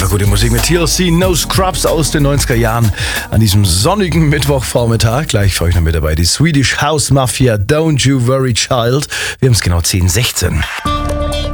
einfach gute Musik mit TLC, No Scrubs aus den 90er Jahren an diesem sonnigen Mittwochvormittag. Gleich für euch noch mit dabei die Swedish House Mafia, Don't You Worry Child. Wir haben es genau 10:16.